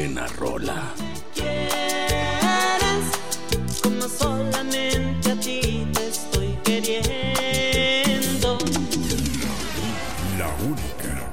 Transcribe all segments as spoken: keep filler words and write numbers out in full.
buena rola. Quieres como solamente a ti te estoy queriendo. La única.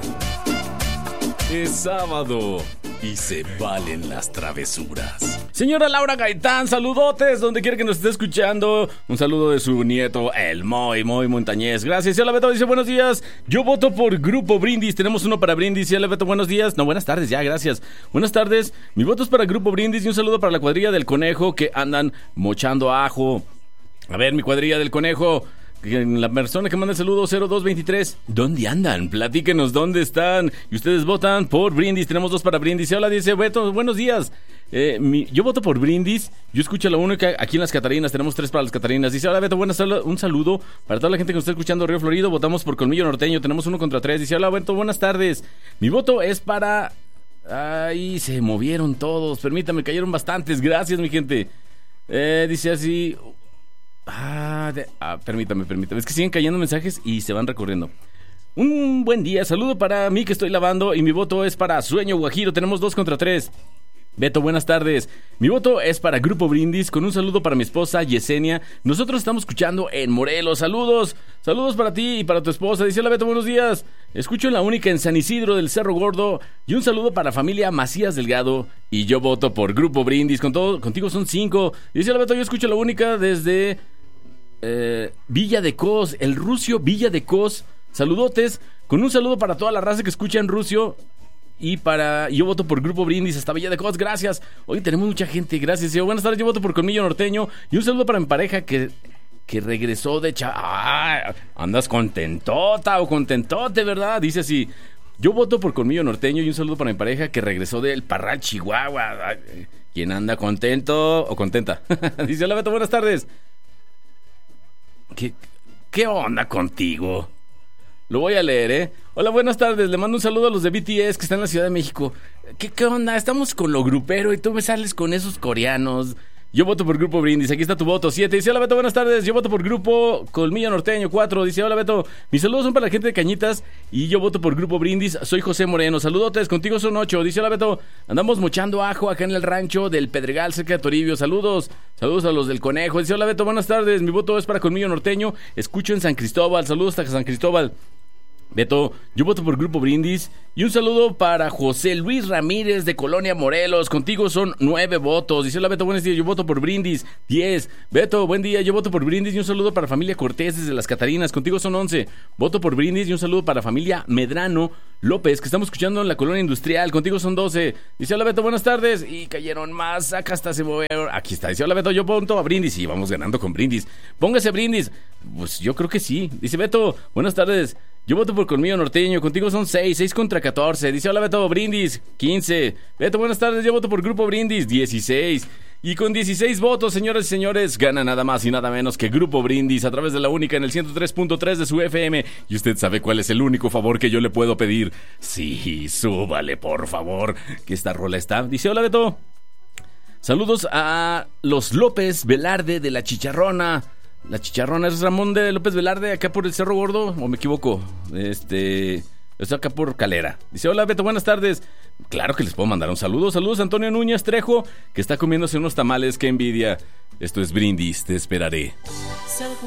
Es sábado y se valen las travesuras. Señora Laura Gaitán, saludotes donde quiera que nos esté escuchando. Un saludo de su nieto, el Moy, Moy Montañez. Gracias. Y hola Beto, dice buenos días. Yo voto por Grupo Brindis. Tenemos uno para Brindis. Y hola Beto, buenos días. No, buenas tardes, ya, gracias. Buenas tardes. Mi voto es para Grupo Brindis. Y un saludo para la cuadrilla del Conejo que andan mochando ajo. A ver, mi cuadrilla del Conejo. La persona que manda el saludo cero dos veintitrés. ¿Dónde andan? Platíquenos dónde están. Y ustedes votan por Brindis. Tenemos dos para Brindis. Y hola, dice Beto, buenos días. Eh, mi, yo voto por Brindis. Yo escucho la única aquí en las Catarinas. Tenemos tres para las Catarinas. Dice, hola Beto, buenas tardes. Un saludo para toda la gente que nos está escuchando Río Florido. Votamos por Colmillo Norteño. Tenemos uno contra tres. Dice, hola Beto, buenas tardes. Mi voto es para... Ay, se movieron todos. Permítame, cayeron bastantes. Gracias, mi gente. Eh, dice así... Ah, de, ah, permítame, permítame. Es que siguen cayendo mensajes y se van recorriendo. Un buen día, saludo para mí que estoy lavando. Y mi voto es para Sueño Guajiro. Tenemos dos contra tres. Beto, buenas tardes. Mi voto es para Grupo Brindis. Con un saludo para mi esposa Yesenia. Nosotros estamos escuchando en Morelos. Saludos, saludos para ti y para tu esposa. Dice hola Beto, buenos días. Escucho la única en San Isidro del Cerro Gordo. Y un saludo para la familia Macías Delgado. Y yo voto por Grupo Brindis. Con todo, contigo son cinco. Dice hola Beto, yo escucho la única desde... Eh, Villa de Cos, el Rucio Villa de Cos. Saludotes, con un saludo para toda la raza que escucha en Rucio. Y para, yo voto por Grupo Brindis hasta Villa de Cos, gracias. Hoy tenemos mucha gente, gracias. Yo, buenas tardes, yo voto por Colmillo Norteño. Y un saludo para mi pareja que, que regresó de cha... Ah, andas contentota o contentote, ¿verdad? Dice así, yo voto por Colmillo Norteño. Y un saludo para mi pareja que regresó del Parral, Chihuahua. ¿Quién anda contento o contenta? Dice hola Beto, buenas tardes. ¿Qué, ¿Qué onda contigo? Lo voy a leer, ¿eh? Hola, buenas tardes. Le mando un saludo a los de B T S que están en la Ciudad de México. ¿Qué, qué onda? Estamos con lo grupero y tú me sales con esos coreanos. Yo voto por Grupo Brindis. Aquí está tu voto. siete. Dice, hola Beto, buenas tardes. Yo voto por Grupo Colmillo Norteño. cuatro. Dice, hola Beto. Mis saludos son para la gente de Cañitas. Y yo voto por Grupo Brindis. Soy José Moreno. Saludotes. Contigo son ocho. Dice, hola Beto. Andamos mochando ajo acá en el rancho del Pedregal, cerca de Toribio. Saludos. Saludos a los del Conejo. Dice, hola Beto, buenas tardes. Mi voto es para Colmillo Norteño. Escucho en San Cristóbal. Saludos hasta San Cristóbal. Beto, yo voto por Grupo Brindis. Y un saludo para José Luis Ramírez de Colonia Morelos. Contigo son nueve votos. Dice hola Beto, buenos días, yo voto por Brindis. Diez. Beto, buen día, yo voto por Brindis. Y un saludo para familia Cortés desde las Catarinas. Contigo son once. Voto por Brindis. Y un saludo para familia Medrano López, que estamos escuchando en la Colonia Industrial. Contigo son doce. Dice hola Beto, buenas tardes. Y cayeron más, acá hasta se movieron. Aquí está, dice hola Beto, yo voto a Brindis. Y vamos ganando con Brindis. Póngase Brindis. Pues yo creo que sí. Dice Beto, buenas tardes. Yo voto por Colmillo Norteño. Contigo son seis. seis contra catorce. Dice hola Beto, Brindis. quince. Beto, buenas tardes. Yo voto por Grupo Brindis. dieciséis. Y con dieciséis votos, señoras y señores, gana nada más y nada menos que Grupo Brindis a través de la única en el ciento tres punto tres de su F M. Y usted sabe cuál es el único favor que yo le puedo pedir. Sí, súbale, por favor, que esta rola está. Dice hola Beto. Saludos a los López Velarde de la Chicharrona. La Chicharrona es Ramón de López Velarde, acá por el Cerro Gordo, o me equivoco. Este, estoy acá por Calera. Dice, hola Beto, buenas tardes. Claro que les puedo mandar un saludo. Saludos a Antonio Núñez Trejo, que está comiéndose unos tamales, qué envidia. Esto es Brindis, te esperaré.